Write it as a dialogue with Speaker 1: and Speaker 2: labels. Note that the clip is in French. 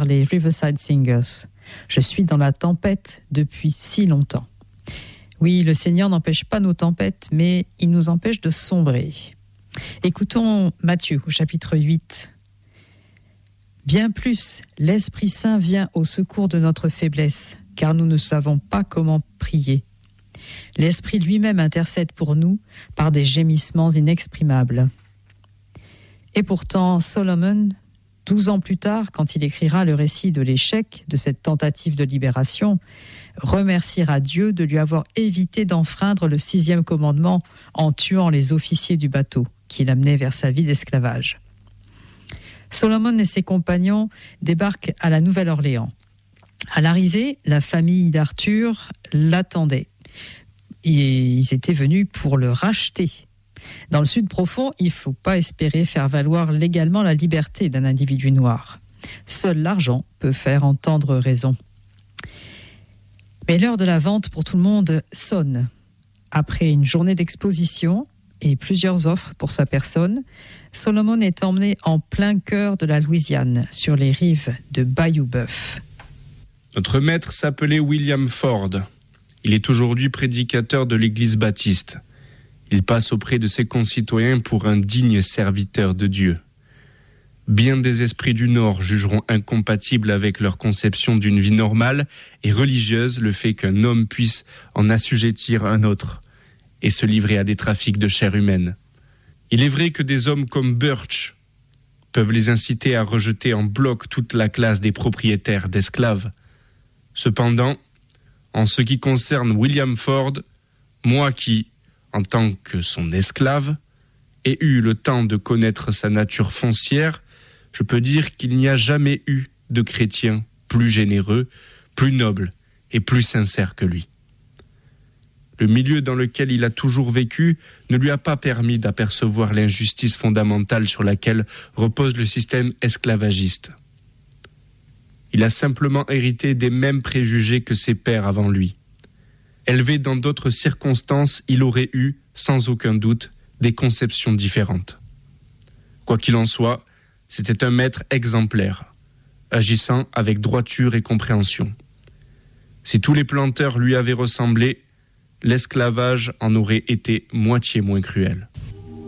Speaker 1: par les Riverside Singers. Je suis dans la tempête depuis si longtemps. Oui, le Seigneur n'empêche pas nos tempêtes, mais il nous empêche de sombrer. Écoutons Matthieu au chapitre 8. Bien plus, l'Esprit Saint vient au secours de notre faiblesse, car nous ne savons pas comment prier. L'Esprit lui-même intercède pour nous par des gémissements inexprimables. Et pourtant, Solomon, 12 ans plus tard, quand il écrira le récit de l'échec de cette tentative de libération, remerciera Dieu de lui avoir évité d'enfreindre le 6e commandement en tuant les officiers du bateau qui l'amenaient vers sa vie d'esclavage. Solomon et ses compagnons débarquent à la Nouvelle-Orléans. À l'arrivée, la famille d'Arthur l'attendait. Et ils étaient venus pour le racheter. Dans le Sud profond, il ne faut pas espérer faire valoir légalement la liberté d'un individu noir. Seul l'argent peut faire entendre raison. Mais l'heure de la vente pour tout le monde sonne. Après une journée d'exposition et plusieurs offres pour sa personne, Solomon est emmené en plein cœur de la Louisiane, sur les rives de Bayou-Bœuf.
Speaker 2: Notre maître s'appelait William Ford. Il est aujourd'hui prédicateur de l'Église baptiste. Il passe auprès de ses concitoyens pour un digne serviteur de Dieu. Bien des esprits du Nord jugeront incompatible avec leur conception d'une vie normale et religieuse le fait qu'un homme puisse en assujettir un autre et se livrer à des trafics de chair humaine. Il est vrai que des hommes comme Birch peuvent les inciter à rejeter en bloc toute la classe des propriétaires d'esclaves. Cependant, en ce qui concerne William Ford, moi qui, en tant que son esclave, ai eu le temps de connaître sa nature foncière, je peux dire qu'il n'y a jamais eu de chrétien plus généreux, plus noble et plus sincère que lui. Le milieu dans lequel il a toujours vécu ne lui a pas permis d'apercevoir l'injustice fondamentale sur laquelle repose le système esclavagiste. Il a simplement hérité des mêmes préjugés que ses pères avant lui. Élevé dans d'autres circonstances, il aurait eu, sans aucun doute, des conceptions différentes. Quoi qu'il en soit, c'était un maître exemplaire, agissant avec droiture et compréhension. Si tous les planteurs lui avaient ressemblé, l'esclavage en aurait été moitié moins cruel.